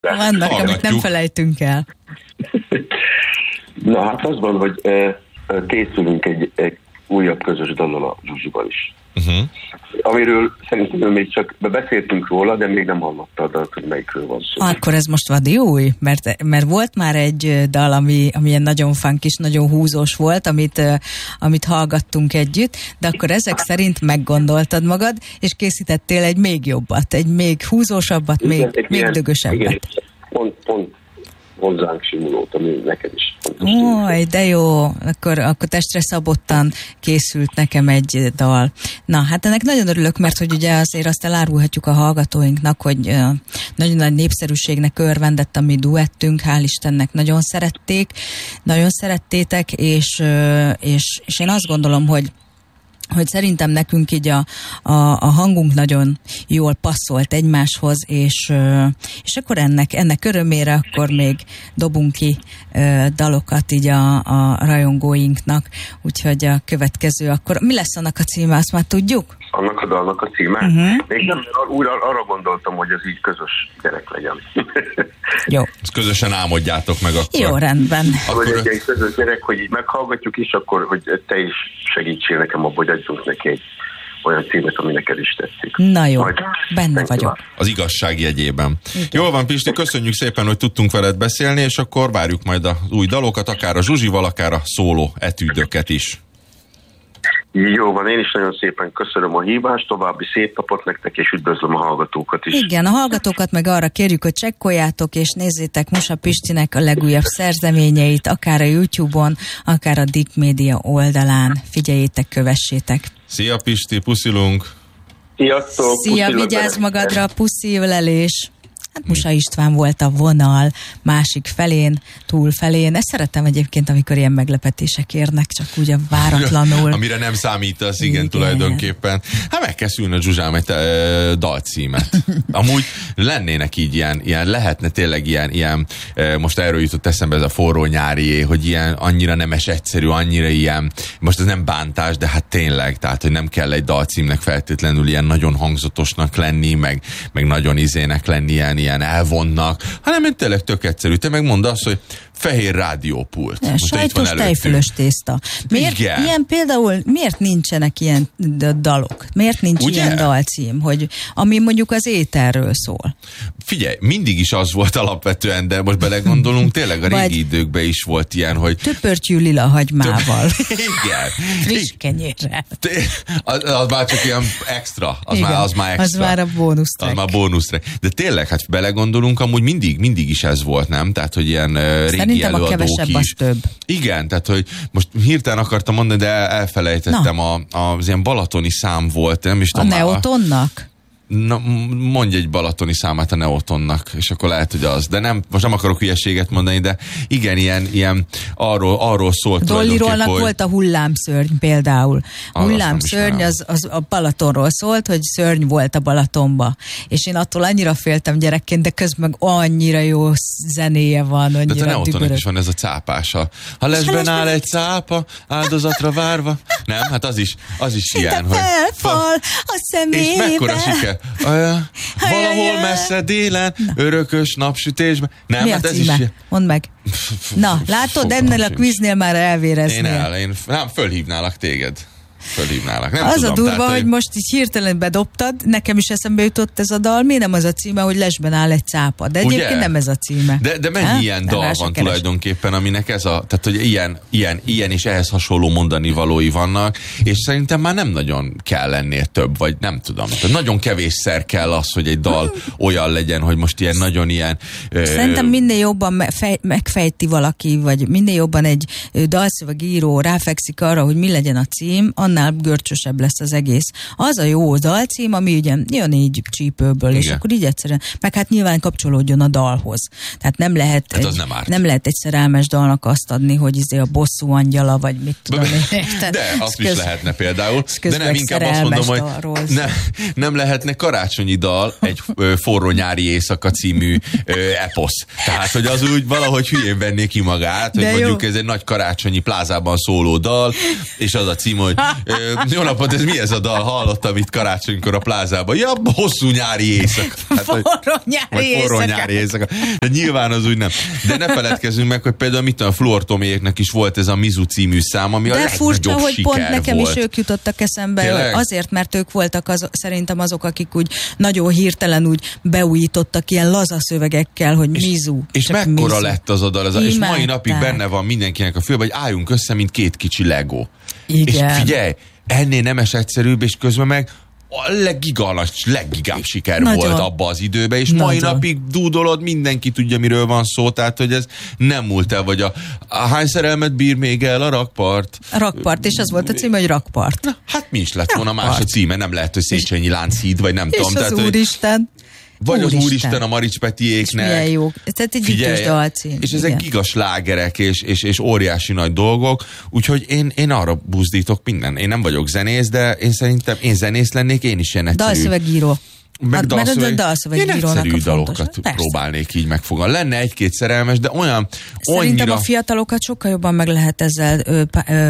Vannak, amit nem felejtünk el. Na hát az van, hogy készülünk egy újabb közös dallal a Zsuzsival is. Amiről szerintem még csak beszéltünk róla, de még nem hallottad, hogy melyikről van szó. Akkor ez most vadi új, mert volt már egy dal, ami ilyen nagyon funkis, nagyon húzós volt, amit hallgattunk együtt, de akkor ezek szerint meggondoltad magad, és készítettél egy még jobbat, egy még húzósabbat, igen, még dögösebbet. Igen, pont hozzánk simulót, ami neked is. Ój, de jó, akkor testre szabottan készült nekem egy dal. Na, hát ennek nagyon örülök, mert hogy ugye azért azt elárulhatjuk a hallgatóinknak, hogy nagyon nagy népszerűségnek örvendett a mi duettünk, hál' Istennek nagyon szerettétek, és én azt gondolom, hogy szerintem nekünk így a hangunk nagyon jól passzolt egymáshoz, és akkor ennek örömére akkor még dobunk ki dalokat így a rajongóinknak, úgyhogy a következő akkor, mi lesz annak a címe, azt már tudjuk? Annak a dalnak a címe? Még nem, arra gondoltam, hogy ez így közös gyerek legyen. Jó. Ezt közösen álmodjátok meg akkor. Jó, rendben. Akkor egy közös gyerek, hogy így meghallgatjuk is, akkor hogy te is segítsél nekem abban, hogy adjunk neki egy olyan címet, ami neked is tetszik. Na jó, benne vagyok. Az igazság jegyében. Jól van, Pisti, köszönjük szépen, hogy tudtunk veled beszélni, és akkor várjuk majd az új dalokat, akár a Zsuzsival, akár a szóló etűdöket is. Jó van, én is nagyon szépen köszönöm a hívást, további szép napot nektek, és üdvözlöm a hallgatókat is. Igen, a hallgatókat meg arra kérjük, hogy csekkoljátok, és nézzétek Musa Pistinek a legújabb szerzeményeit, akár a YouTube-on, akár a Dick Media oldalán. Figyeljétek, kövessétek. Szia Pisti, puszilunk! Sziasztok! Szia, vigyázz magadra, puszi, ölelés! Hát Musa István volt a vonal másik felén, túlfelén. Ezt szeretem egyébként, amikor ilyen meglepetések érnek, csak úgy a váratlanul. Amire nem számítasz, igen, tulajdonképpen. Hát meg kell szülni a Zsuzsám egy dalcímet. Amúgy lennének így ilyen lehetne tényleg ilyen, most erről jutott eszembe ez a forró nyárié, hogy ilyen annyira nemes egyszerű, annyira ilyen, most ez nem bántás, de hát tényleg, tehát, hogy nem kell egy dalcímnek feltétlenül ilyen nagyon hangzatosnak lenni, meg nagyon izének lenni, ilyen elvonnak, hanem tényleg tök egyszerű. Te meg mondd azt, hogy fehér rádiópult. Sajtos tejfölös tészta. Miért ilyen például, miért nincsenek ilyen dalok? Miért nincs ilyen dalcím, hogy ami mondjuk az ételről szól? Figyelj, mindig is az volt alapvetően, de most belegondolunk, tényleg a régi időkben is volt ilyen, hogy töpörtyű lila hagymával. Igen. Friss kenyérrel. Az már csak ilyen extra. Az már extra. Az már a bónusztrek. Az már bónusztrek. De tényleg, hát belegondolunk, amúgy mindig is ez volt, nem? Tehát, hogy ilyen régi előadók a kevesebb is. Az több. Igen, tehát, hogy most hirtelen akartam mondani, de elfelejtettem, az ilyen balatoni szám volt, nem is tudom. A Neotonnak? Na, mondj egy balatoni számát a Neotonnak, és akkor lehet, hogy az. De most nem akarok hülyeséget mondani, de igen, ilyen arról szólt Dollirolnak volt a hullámszörny például. A hullámszörny az a Balatonról szólt, hogy szörny volt a Balatonba. És én attól annyira féltem gyerekként, de közben meg annyira jó zenéje van, annyira de a Neotonnak is van ez a cápása. Ha lesben áll egy cápa, áldozatra várva. Nem, hát az is ilyen, hogy felfal a szemébe. És mekkora siker. Valahol messze délen, örökös napsütésben. Nem, mi hát a címe? Ez is... Mondd meg. Na, látod, ennél a quiznél már elvéreznél. Én fölhívnálak téged. Nem az tudom, a durva, tehát, hogy most így hirtelen bedobtad, nekem is eszembe jutott ez a dal, miért nem az a címe, hogy lesben áll egy cápa, de egyébként nem ez a címe. De mennyi ilyen dal van tulajdonképpen, aminek ez tehát hogy ilyen és ehhez hasonló mondani valói vannak, és szerintem már nem nagyon kell ennél több, vagy nem tudom. Tehát nagyon kevésszer kell az, hogy egy dal olyan legyen, hogy most ilyen nagyon ilyen... Szerintem minél jobban megfejti valaki, vagy minél jobban egy dalszövegíró ráfekszik arra, hogy mi legyen a cím, annál görcsösebb lesz az egész. Az a jó dalcím, ami ugye jön így csípőből, igen. És akkor így egyszerűen, meg hát nyilván kapcsolódjon a dalhoz. Tehát nem lehet, nem lehet egy szerelmes dalnak azt adni, hogy a bosszú angyala, vagy mit tudom én. De azt is lehetne például. De nem, inkább azt mondom, hogy nem lehetne karácsonyi dal egy forró nyári éjszaka című eposz. Tehát, hogy az úgy valahogy hülyén venné ki magát, hogy mondjuk ez egy nagy karácsonyi plázában szóló dal, és az a cím, hogy Jó napot, ez mi ez a dal? Hallottam itt karácsonykor a plázában. Ja, hosszú nyári éjszaka. Hát, forró nyári éjszaka. De nyilván az úgy nem. De ne feledkezzünk meg, hogy például a Fluor Tomiéknek is volt ez a Mizu című szám, ami a legnagyobb hogy siker pont nekem volt. is ők jutottak eszembe, azért, mert ők voltak szerintem azok, akik úgy nagyon hirtelen úgy beújítottak ilyen laza szövegekkel, hogy Mizu. És mekkora lett az a dal, és mai napig benne van mindenkinek a fülben, hogy álljunk össze, mint két kicsi Lego. Igen. És figyelj, ennél nemes egyszerűbb, és közben meg a leggigább siker nagyon volt abba az időben, és mai napig dúdolod, mindenki tudja, miről van szó, tehát, hogy ez nem múlt el, vagy a hány szerelmet bír még el a rakpart? A rakpart, és az volt a címe, hogy rakpart. Na, hát mi is lett volna más a címe, nem lehet, hogy Széchenyi Lánchíd, vagy nem és tudom. És az Úristen. Vagy az Úristen a Marics Petiéknek. Milyen jó. Tehát egy ütős dalcím. És ezek gigaslágerek, és óriási nagy dolgok, úgyhogy én arra buzdítok minden. Én nem vagyok zenész, de én szerintem zenész lennék, én is ilyen egyszerű. Dalszövegíró. Én egyszerű dalokat próbálnék így megfogalni. Lenne egy-két szerelmes, de olyan szerintem a fiatalokat sokkal jobban meg lehet ezzel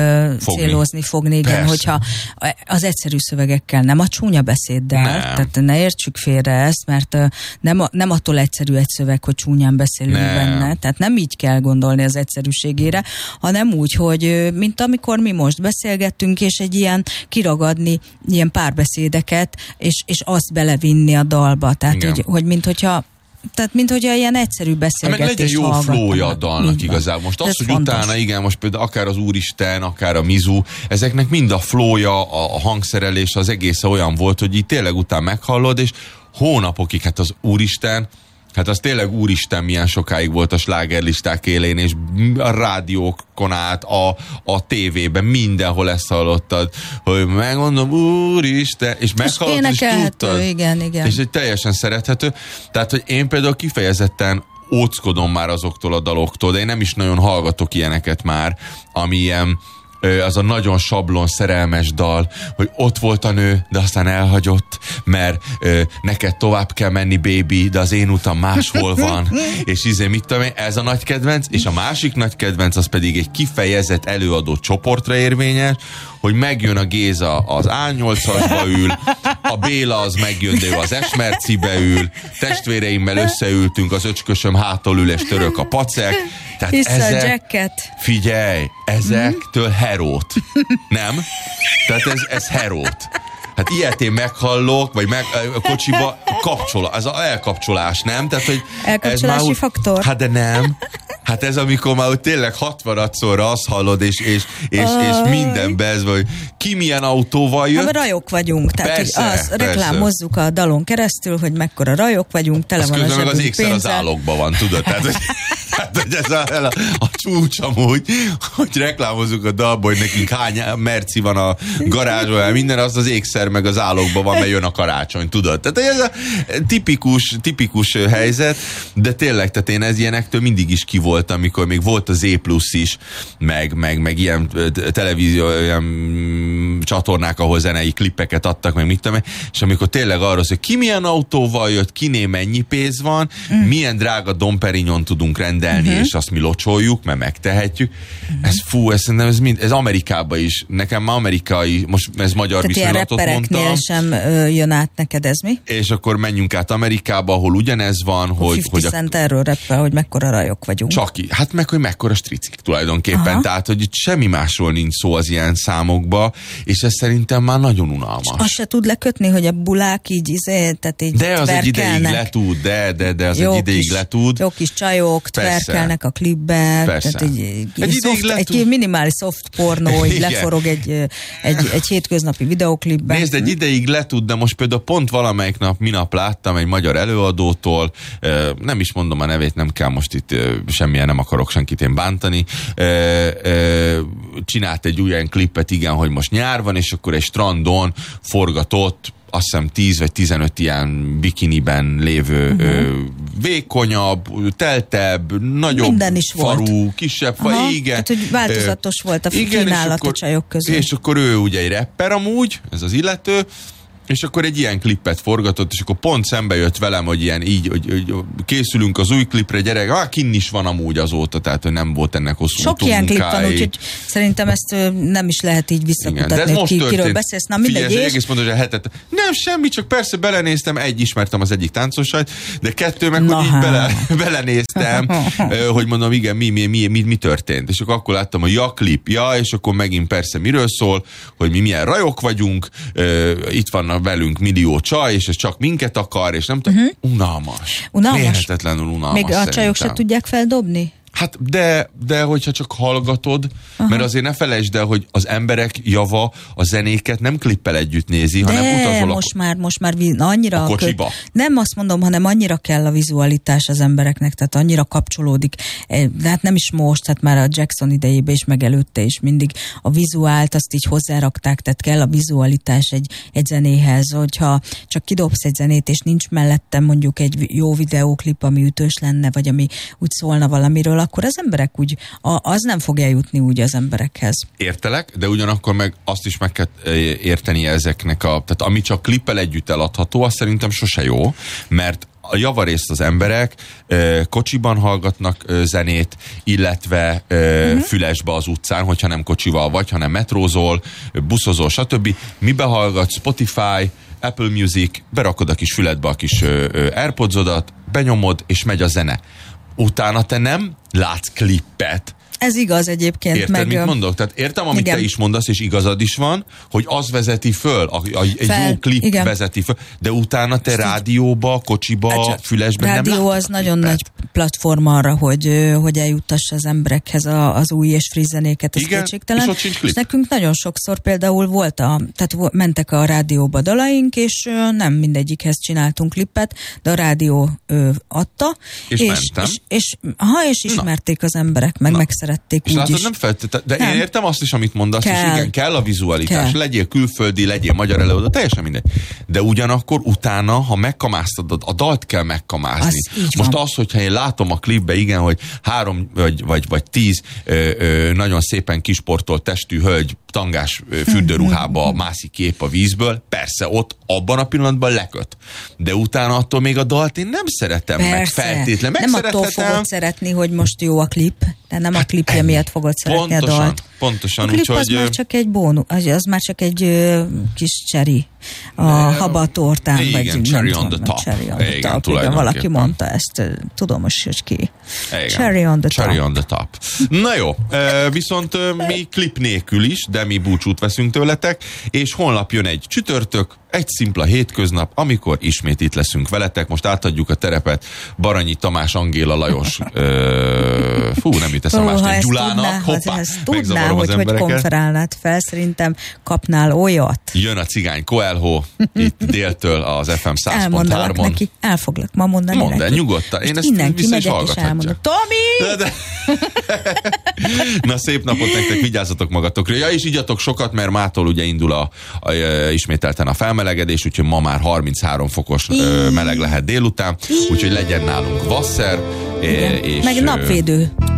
célozni, fogni, igen, hogyha az egyszerű szövegekkel, nem a csúnya beszéddel, tehát ne értsük félre ezt, mert nem attól egyszerű egy szöveg, hogy csúnyán beszélünk benne, tehát nem így kell gondolni az egyszerűségére, hanem úgy, hogy mint amikor mi most beszélgettünk, és egy ilyen kiragadni ilyen párbeszédeket, és azt belevinni a dalba, tehát hogy minthogyha ilyen egyszerű beszélgetés meg legyen jó flója a dalnak igazából. Most az, hogy fontos. Utána, igen, most például akár az Úristen, akár a Mizu, ezeknek mind a flója, a hangszerelés, az egész olyan volt, hogy így tényleg utána meghallod, és hónapokig, hát az Úristen, hát az tényleg Úristen milyen sokáig volt a slágerlisták élén, és a rádiókon át, a tévében, mindenhol ezt hallottad, hogy megmondom, Úristen, és meghallottad, és tudtad. Igen. És egy teljesen szerethető. Tehát, hogy én például kifejezetten óckodom már azoktól a daloktól, de én nem is nagyon hallgatok ilyeneket már, ami ilyen az a nagyon sablon szerelmes dal, hogy ott volt a nő, de aztán elhagyott, mert neked tovább kell menni, baby, de az én utam máshol van, és mit tudom én, ez a nagy kedvenc, és a másik nagy kedvenc az pedig egy kifejezett előadó csoportra érvényes, hogy megjön a Géza az A8-asba ül, a Béla az megjön, de ő az Esmercibe ül, testvéreimmel összeültünk, az öcskösöm hátul ül, és török a pacek. Tehát figyelj, ezektől herót. Nem? Tehát ez herót. Hát ilyet én meghallok, vagy a kocsiba ez az elkapcsolás, nem? Tehát, hogy elkapcsolási faktor? Hát de nem. Hát ez amikor már tényleg 60-szorra azt hallod, és mindenbe ez vagy, ki milyen autóval jött. Hát rajok vagyunk, tehát persze. reklámozzuk a dalon keresztül, hogy mekkora rajok vagyunk, tele van a zsebünk pénzzel. Az ékszer az állokban van, tudod? Tehát, hogy ez a csúcs amúgy, hogy reklámozzuk a dalból, hogy nekünk hány merci van a garázsban, minden az ékszer meg az állokban van, mert jön a karácsony, tudod? Tehát ez a tipikus helyzet, de tényleg, tehát én ilyenektől mindig is ki voltam, amikor még volt az E+ is, meg ilyen televízió, ilyen csatornák, ahol zenei klippeket adtak, meg mit tudom, és amikor tényleg arról, hogy ki milyen autóval jött, kiné mennyi pénz van, milyen drága Dom Perignon tudunk rendelni, és azt mi locsoljuk, mert megtehetjük. Ez Amerikában is. Nekem már amerikai, most ez magyar viszonylatot mondtam. Sem jön át neked ez mi? És akkor menjünk át Amerikába, ahol ugyanez van, hogy 50 Cent erről reppel, hogy mekkora rajok vagyunk. Hát meg, hogy mekkora stricik tulajdonképpen. Tehát, hogy semmi másról nincs szó az ilyen számokba, és ez szerintem már nagyon unalmas. És azt se tud lekötni, hogy a bulák így tehát így de az egy ideig letud, de az egy ideig letud. Jó kis csajok tverkelnek a klipben. Persze. Tehát egy minimális soft pornó, így leforog egy hétköznapi videoklipben. Nézd, egy ideig letud, de most például pont valamelyik minap láttam egy magyar előadótól, nem is mondom a nevét, nem kell most itt semmilyen, nem akarok senkit én bántani, csinált egy olyan klippet, igen, hogy most nyár van, és akkor egy strandon forgatott, azt hiszem 10 vagy 15 ilyen bikiniben lévő vékonyabb, teltebb, nagyobb faru, volt. Kisebb falu, igen. Tehát, hogy változatos volt a kínálat a csajok közül. És akkor ő ugye egy rapper amúgy, ez az illető, És akkor egy ilyen klippet forgatott, és akkor pont szembe jött velem, hogy ilyen így, hogy készülünk az új klipre, gyerek, kinn is van amúgy azóta, tehát hogy nem volt ennek hosszú sok ilyen klip van, úgyhogy szerintem ezt nem is lehet így visszakutatni, hogy kiről beszélsz. Na mindegy. Figyelj, egész pontos, hogy hetet. Nem, semmi, csak persze belenéztem, ismertem az egyik táncosait, de kettő meg, hogy így belenéztem, hogy mondom, igen, mi történt. És akkor láttam, hogy klip, és akkor megint persze miről szól, hogy mi milyen rajok vagyunk, itt vannak velünk millió csaj, és ez csak minket akar, és nem tudom, unalmas. Mérhetetlenül unalmas. Még a csajok se tudják feldobni? Hát de hogyha csak hallgatod, mert azért ne felejtsd el, hogy az emberek java a zenéket nem klippel együtt nézi, hanem utazol most már annyira... A kocsiba. Nem azt mondom, hanem annyira kell a vizualitás az embereknek, tehát annyira kapcsolódik. De hát nem is most, tehát már a Jackson idejében is megelőtte is mindig a vizuált, azt így hozzárakták, tehát kell a vizualitás egy zenéhez, hogyha csak kidobsz egy zenét, és nincs mellettem mondjuk egy jó videóklip, ami ütős lenne, vagy ami úgy szólna valamiről, akkor az emberek úgy, az nem fog eljutni úgy az emberekhez. Értelek, de ugyanakkor meg azt is meg kell érteni ezeknek tehát ami csak klippel együtt eladható, az szerintem sose jó, mert a javarészt az emberek kocsiban hallgatnak zenét, illetve fülesbe az utcán, hogyha nem kocsival vagy, hanem metrózol, buszozol, stb. Mibe hallgat? Spotify, Apple Music, berakod a kis füledbe a kis AirPodsodat, benyomod, és megy a zene. Utána te nem látsz klippet. Ez igaz egyébként. Érted, mit mondok? Tehát értem, amit te is mondasz, és igazad is van, hogy az vezeti föl, egy jó klip vezeti föl, de utána te rádióba, kocsiba, fülesben nem látod. Rádió az nagyon nagy platform arra, hogy eljuttassa az emberekhez az új és friss zenéket, ez kétségtelen. És ott sincs klip. És nekünk nagyon sokszor például tehát mentek a rádióba dalaink, és nem mindegyikhez csináltunk klippet, de a rádió adta, és ismerték az emberek, megszerették úgy látod, is. Nem feltétlenül, de én értem azt is, amit mondasz, és igen, kell a vizualitás, legyél külföldi, legyél magyar előadó, teljesen mindegy. De ugyanakkor utána, ha megkamásztad, a dalt kell megkamázni. Most az, hogyha én látom a klipbe, igen, hogy 3 vagy 10 nagyon szépen kisportolt testű hölgy tangás fürdőruhába mászik kép a vízből, persze ott abban a pillanatban leköt. De utána attól még a dalt én nem szeretem meg feltétlenül. Nem attól fogod szeretni, hogy most jó a klip, de nem a klipje miatt fogod szeretni a dalt. Pontosan. A klip az már csak egy bónusz, az már csak egy kis cherry a habatortán. Igen, cherry on the top. Igen, valaki mondta ezt, tudom most, hogy ki. Cherry on the top. Na jó, viszont mi klip nélkül is, de mi búcsút veszünk tőletek, és holnap jön egy csütörtök, egy szimpla hétköznap, amikor ismét itt leszünk veletek. Most átadjuk a terepet Baranyi Tamás, Angéla Lajos, nem jut eszem másnak, Gyulának. Hoppá, tudná, hogy konferálnád fel, szerintem kapnál olyat. Jön a cigány Coelho, itt déltől az FM 100.3-on. Elmondanak neki, el foglak ma mondani neki. Mondd el, nyugodtan, én ezt vissza is hallgathatja. Tomi! Na, szép napot nektek, vigyázzatok magatokra. Ja, és igyatok sokat, mert mától ugye indul ismételten a felmelegedés, úgyhogy ma már 33 fokos meleg lehet délután, úgyhogy legyen nálunk vasszer. Meg napvédő.